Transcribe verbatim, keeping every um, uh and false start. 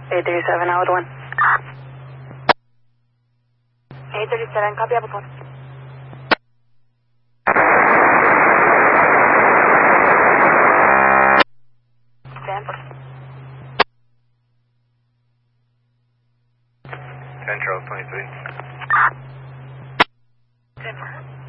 eight thirty-seven, Howard one. eight thirty-seven, copy, Apple phone. Stanford. ten Charles twenty-three. Stanford.